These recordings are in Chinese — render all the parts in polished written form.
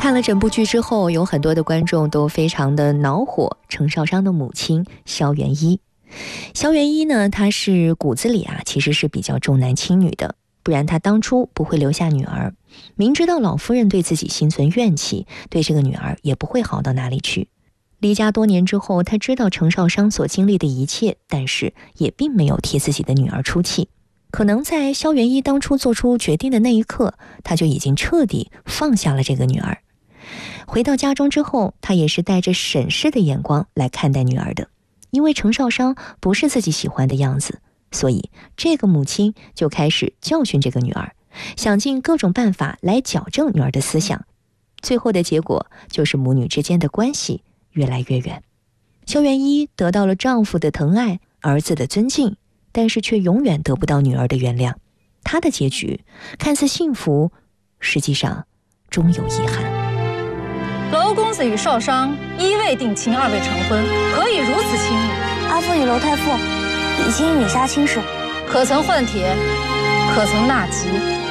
看了整部剧之后，有很多的观众都非常的恼火程少商的母亲萧元一。萧元一呢，她是骨子里其实是比较重男轻女的，不然她当初不会留下女儿。明知道老夫人对自己心存怨气，对这个女儿也不会好到哪里去。离家多年之后，她知道程少商所经历的一切，但是也并没有替自己的女儿出气。可能在萧元一当初做出决定的那一刻，他就已经彻底放下了这个女儿。回到家中之后，他也是带着审视的眼光来看待女儿的。因为程少商不是自己喜欢的样子，所以这个母亲就开始教训这个女儿，想尽各种办法来矫正女儿的思想。最后的结果就是母女之间的关系越来越远。萧元一得到了丈夫的疼爱，儿子的尊敬，但是却永远得不到女儿的原谅。她的结局看似幸福，实际上终有遗憾。 娄公子与少商一未定亲，二未成婚，何以如此亲密？ 阿父与娄太傅已经允下亲事， 可曾换帖？可曾纳吉？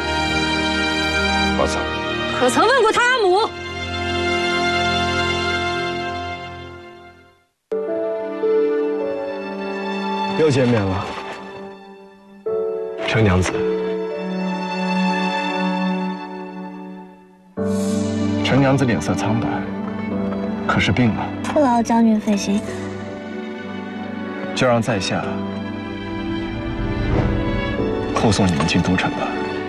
不曾。 可曾问过他阿母？ 又见面了，程娘子。程娘子脸色苍白，可是病了？ 不劳将军费心， 就让在下护送你们进都城吧。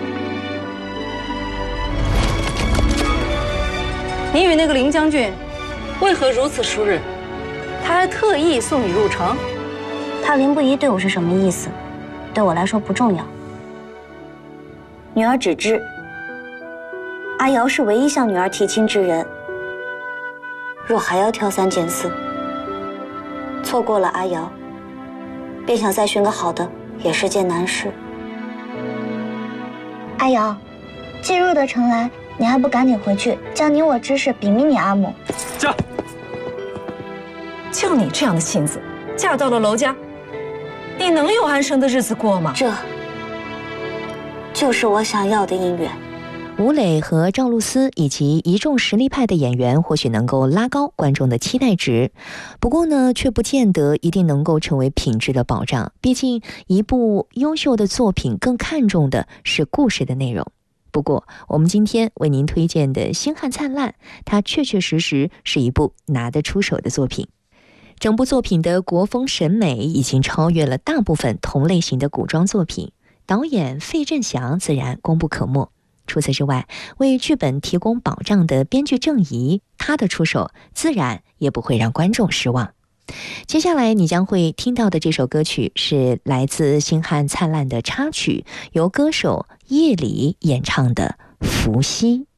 你与那个林将军为何如此熟稔？他还特意送你入城？ 他林不疑对我是什么意思，对我来说不重要。女儿只知阿瑶是唯一向女儿提亲之人，若还要挑三拣四，错过了阿瑶，便想再寻个好的也是件难事。阿瑶，既入得城来，你还不赶紧回去，将你我之事禀明你阿母。 驾！ 就你这样的性子，嫁到了娄家，你能有安生的日子过吗？ 这就是我想要的姻缘。 吴磊和赵露思以及一众实力派的演员或许能够拉高观众的期待值，不过呢，却不见得一定能够成为品质的保障。毕竟一部优秀的作品更看重的是故事的内容。不过我们今天为您推荐的《星汉灿烂》，它确确实实是一部拿得出手的作品。整部作品的国风审美已经超越了大部分同类型的古装作品，导演费振祥自然功不可没。除此之外，为剧本提供保障的编剧郑怡，他的出手自然也不会让观众失望。接下来你将会听到的这首歌曲是来自《星汉灿烂》的插曲，由歌手叶理演唱的《伏羲》。